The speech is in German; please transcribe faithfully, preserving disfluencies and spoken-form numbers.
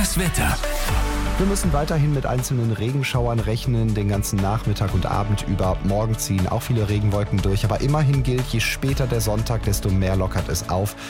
Das Wetter. Wir müssen weiterhin mit einzelnen Regenschauern rechnen, den ganzen Nachmittag und Abend über. Morgen ziehen auch viele Regenwolken durch, aber immerhin gilt, je später der Sonntag, desto mehr lockert es auf.